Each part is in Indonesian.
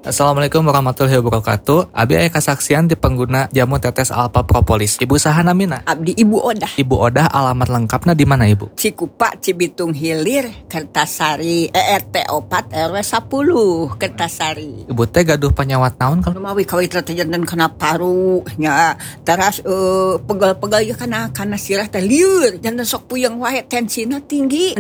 Assalamualaikum warahmatullahi wabarakatuh. Abi aya kasaksian di pengguna jamu tetes Alpha Propolis. Ibu saha namina? Abdi Ibu Odah. Ibu Odah, alamat lengkapna di mana Ibu? Cikupa, Cibitung Hilir, Kertasari, RT 4 RW 10, Kertasari. Ibu teh gaduh penyawat naon kalau Mawi kawit jantan kena paru nya teras pegal-pegal ya kana sirah teh lieur jantan sok puyeng wae tensina tinggi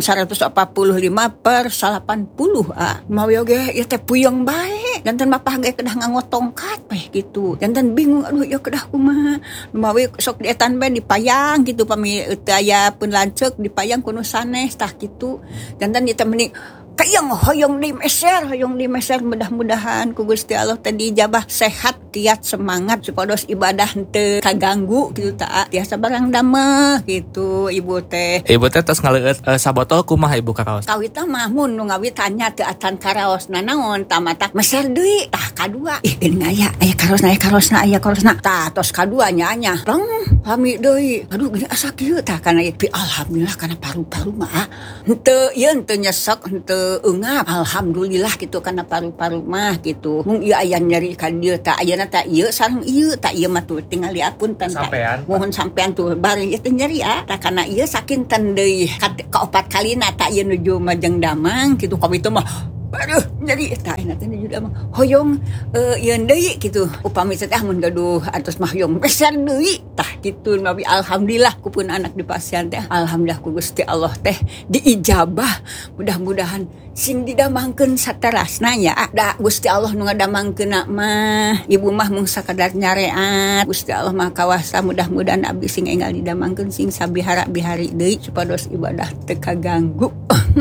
145/80 mawi oge ya teh puyeng bae jantan mapah ge kedah nganggo tongkat teh gitu jantan bingung aduh ya kedah kumaha mawi sok dietan bae dipayang gitu pami teu aya pun lanceuk dipayang kuno sanes tah gitu jantan ieu teh meni kayang hoyong di meser mudah-mudahan ku Gusti Allah tadi dijabah sehat kiat semangat supados ibadah teu kaganggu gitu ta tiasa barang dameh gitu ibu teh tos ngaleueut sabotol kumaha Ibu karaos? Kawitna mah mun nu ngawit tanya teu atan karaosna naon tamata meser deui tah kadua geuning aya karosna tah tos kadua nya tong pami deui aduh gini asa kieu tah kana alhamdulillah kana paru-paru mah henteu nyesek henteu engap alhamdulillah gitu karena paru-paru mah gitu mung ieu aya nyeri ka dieu tah ayeuna tah ieu sareng ieu tah ieu mah tuh tinggal diapunten tah mohon sampean tuh bari ieu teh nyeri tah kana ieu sakinten deui ka 4 kalina tah ieu nuju Majeng Damang gitu ka itu mah aduh nyeri tah enak teh nuju Damang hoyong ieu deui gitu upami teh mun gaduh atos mah hoyong beser deui tah kitu nabi alhamdulillah ku pun anak di pasien teh alhamdulillah ku Gusti Allah teh diijabah mudah-mudahan sing didamangkeun saterasna ya da Gusti Allah nu ngadamangkeunna mah ibu mah mung sakadar nyareat Gusti Allah mah kawasa mudah-mudahan abdi sing enggal didamangkeun sing sabihara-bihari deui supados ibadah teu kaganggu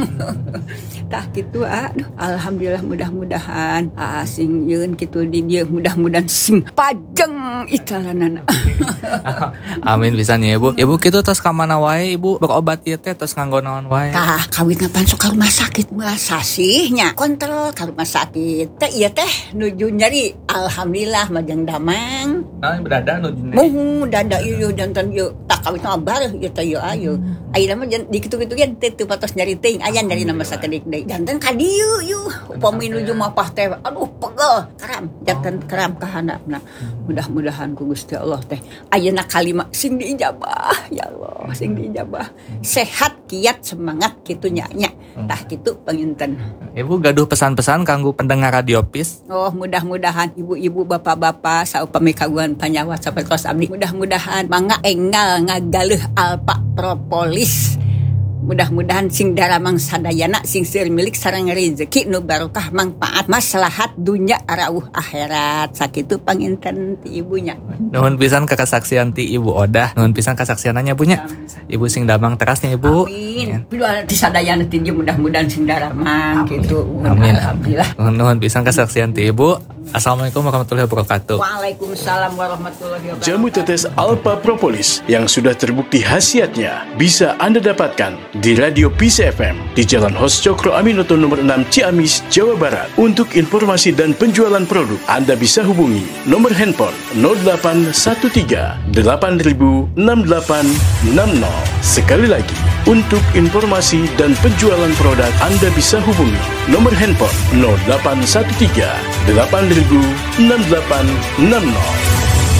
tah kitu aduh alhamdulillah mudah-mudahan sing yeun kitu di dieu mudah-mudahan sing pajeng italanana amin pisan ya Ibu. Ibu kitu tos ka mana wae Ibu berobat ieu teh tos nganggo naon wae? Tah kawitna pan sok ka rumah sakit sasihnya kontrol ka rumah sakit teh ieu teh nuju nyeri alhamdulillah Majeng Damang berada nuju nyeri dada ieu jantan ieu tak kawitna bareuh ieu teh ieu ayeuna mah di kitu-kitu ge teu patos nyeri teuing aya nyeri nama sakedik deui jantan ka dieu ieu upami nuju mapah teh aduh pegel jantan keram ka handapna mudah-mudahan ku Gusti Allah teh ayeuna kalima sing diijabah ya Allah sing diijabah sehat kiat semangat kitu nya tah kitu panginten. Ibu gaduh pesan-pesan kanggo pendengar Radio Peace. Oh mudah-mudahan ibu-ibu bapak-bapak saupami kagungan panyawat sapertos abdi mudah-mudahan mangga enggal ngagaleuh Alpha Propolis. Mudah-mudahan sing daramang sadayana sing seueur milik sareng rezeki nu barokah manfaat maslahat dunya rauh akhirat sakitu panginten ti ibunya. Nuhun pisan ka kasaksian ti Ibu Odah, nuhun pisan kasaksiananya bunya. Ibu sing damang terasnya Ibu. Amin. Piluan ti sadayana ti mudah-mudahan sing daramang kitu. Amin. Alhamdulillah. Nuhun pisan kasaksian ti Ibu. Assalamualaikum warahmatullahi wabarakatuh. Waalaikumsalam warahmatullahi wabarakatuh. Jamu tetes Alpha Propolis yang sudah terbukti khasiatnya bisa Anda dapatkan di Radio Peace FM di Jalan Hos Cokro Aminoto nomor 6 Ciamis, Jawa Barat. Untuk informasi dan penjualan produk, Anda bisa hubungi nomor handphone 0813 8000 6860. Sekali lagi, untuk informasi dan penjualan produk, Anda bisa hubungi nomor handphone 0813 8000 6860.